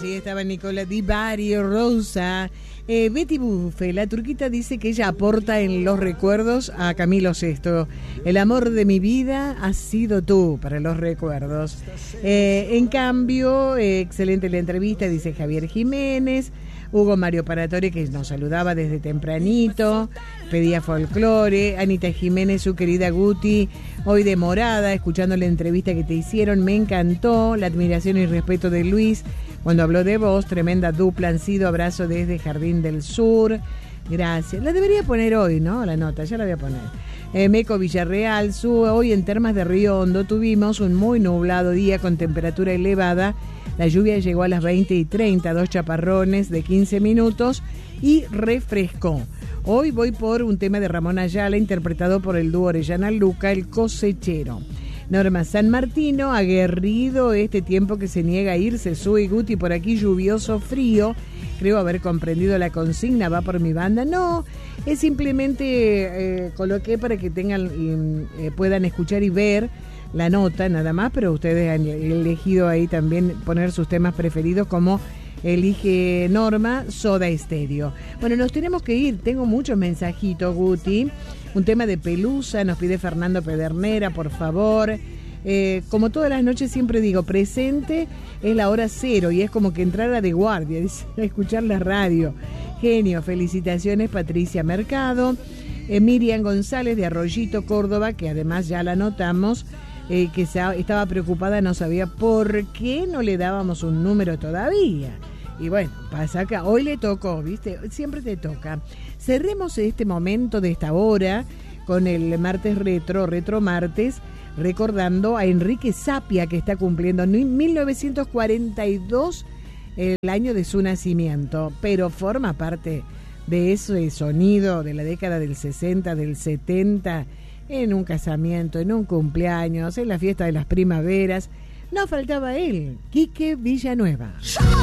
Allí estaba Nicola Di Bari, Rosa. Betty Buffe, la turquita, dice que ella aporta en los recuerdos a Camilo VI. El amor de mi vida ha sido tú, para los recuerdos. En cambio, excelente la entrevista, dice Javier Jiménez. Hugo Mario Paratore, que nos saludaba desde tempranito, pedía folclore. Anita Jiménez, su querida Guti, hoy de morada, escuchando la entrevista que te hicieron, me encantó. La admiración y respeto de Luis cuando habló de vos, tremenda dupla han sido. Abrazo desde Jardín del Sur. Gracias. La debería poner hoy, ¿no? La nota, ya la voy a poner. Meco Villarreal, hoy en Termas de Río Hondo tuvimos un muy nublado día con temperatura elevada. La lluvia llegó a las 20:30, 2 chaparrones de 15 minutos y refrescó. Hoy voy por un tema de Ramón Ayala, interpretado por el dúo Orellana Luca, El Cosechero. Norma San Martino, aguerrido este tiempo que se niega a irse. Sue y Guti, por aquí lluvioso, frío. Creo haber comprendido la consigna, va por mi banda. No, es simplemente coloqué para que tengan puedan escuchar y ver la nota nada más, pero ustedes han elegido ahí también poner sus temas preferidos, como elige Norma, Soda Stereo. Bueno, nos tenemos que ir, tengo muchos mensajitos, Guti. Un tema de Pelusa, nos pide Fernando Pedernera, por favor. Como todas las noches siempre digo, presente es la hora cero y es como que entrara de guardia, dice, a escuchar la radio. Genio, felicitaciones Patricia Mercado. Miriam González de Arroyito, Córdoba, que además ya la notamos, que estaba preocupada, no sabía por qué no le dábamos un número todavía. Y bueno, pasa acá, hoy le tocó, ¿viste? Siempre te toca. Cerremos este momento de esta hora con el martes retro martes, recordando a Enrique Sapia, que está cumpliendo 1942 el año de su nacimiento, pero forma parte de ese sonido de la década del 60, del 70, en un casamiento, en un cumpleaños, en la fiesta de las primaveras. No faltaba él, Quique Villanueva.